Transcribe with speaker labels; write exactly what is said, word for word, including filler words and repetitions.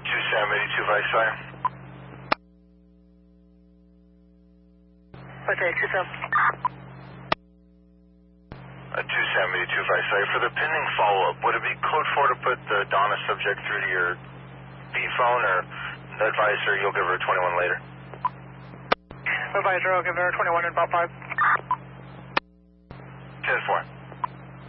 Speaker 1: two Sam eighty-two Vice Fire.
Speaker 2: What's that, two Sam?
Speaker 1: Uh, two Sam eighty-two Vice Fire. For the pending follow-up, would it be code four to put the Donna subject through to your B phone, or advisor, you'll give her a twenty-one later?
Speaker 2: Advisor, I'll give her a twenty-one in about five.
Speaker 1: ten four.